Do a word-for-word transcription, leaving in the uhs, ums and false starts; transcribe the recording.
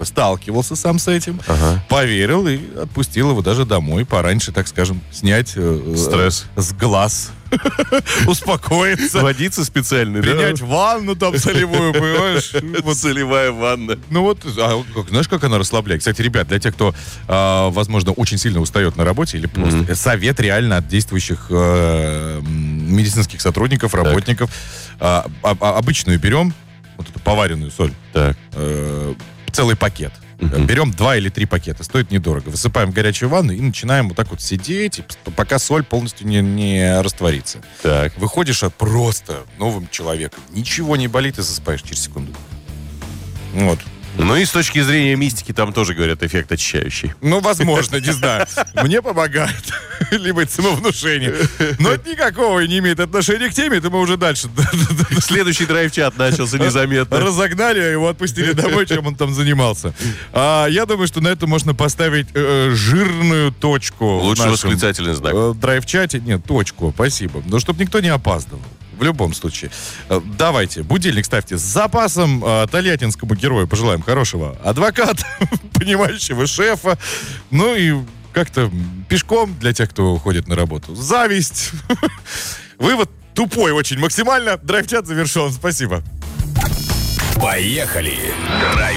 бы сталкивался сам с этим, Ага. поверил и отпустил его даже домой пораньше, так скажем, снять э, Стресс. э, с глаз. Успокоиться. Водиться специальной, да? Принять ванну там солевую, понимаешь? Вот. Солевая ванна. Ну вот, а, как- знаешь, как она расслабляет? Кстати, ребят, для тех, кто, а, возможно, очень сильно устает на работе, или просто Мгм. совет реально от действующих э, м, медицинских сотрудников, работников. А, а- а- обычную берем, вот эту поваренную соль, Так. э, целый пакет. Мгм. Берем два или три пакета, стоит недорого. Высыпаем в горячую ванну и начинаем вот так вот сидеть, и п- пока соль полностью не, не растворится. Так. Выходишь от просто новым человеком. Ничего не болит и засыпаешь через секунду. Вот. Ну и с точки зрения мистики там тоже, говорят, эффект очищающий. Ну, возможно, не знаю. Мне помогает. Либо это самовнушение. Но это никакого не имеет отношения к теме, это мы уже дальше Следующий драйв-чат начался незаметно. разогнали, а его отпустили домой, чем он там занимался. А, я думаю, что на это можно поставить э, жирную точку. в Лучше нашем, восклицательный знак. э, драйв-чате. Нет, точку, спасибо. Но чтобы никто не опаздывал. В любом случае. Э, Давайте, будильник ставьте с запасом. э, Тольяттинскому герою пожелаем хорошего адвоката, понимающего шефа. Ну и как-то пешком для тех, кто ходит на работу. Зависть. Вывод тупой очень максимально. Драйв-чат завершен. Спасибо. Поехали! Драйв